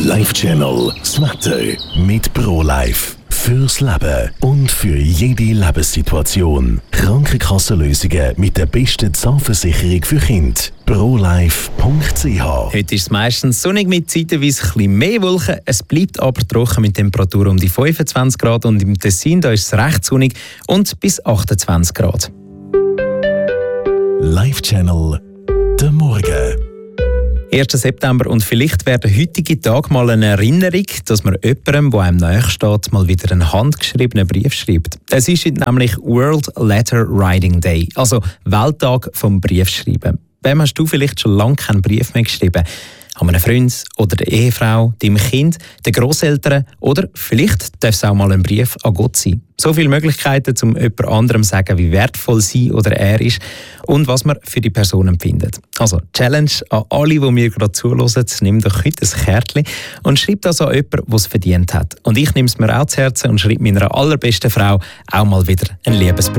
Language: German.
Life Channel, das Wetter mit ProLife. Fürs Leben und für jede Lebenssituation. Krankenkassenlösungen mit der besten Zahnversicherung für Kinder. ProLife.ch. Heute ist es meistens sonnig mit zeitweise ein bisschen mehr Wolken. Es bleibt aber trocken mit Temperaturen um die 25 Grad und im Tessin da ist es recht sonnig und bis 28 Grad. Life Channel, der Morgen. 1. September und vielleicht wäre der heutige Tag mal eine Erinnerung, dass man jemandem, der einem nahe steht, mal wieder einen handgeschriebenen Brief schreibt. Es ist heute nämlich World Letter Writing Day, also Welttag vom Briefschreiben. Wem hast du vielleicht schon lange keinen Brief mehr geschrieben? An einen Freund oder der Ehefrau, deinem Kind, den Grosseltern oder vielleicht darf es auch mal ein Brief an Gott sein. So viele Möglichkeiten, um jemand anderem zu sagen, wie wertvoll sie oder er ist und was man für die Person empfindet. Also Challenge an alle, die mir gerade zuhören, nimm doch heute ein Kärtchen und schreib das an jemanden, der es verdient hat. Und ich nehme es mir auch zu Herzen und schreibe meiner allerbesten Frau auch mal wieder einen Liebesbrief.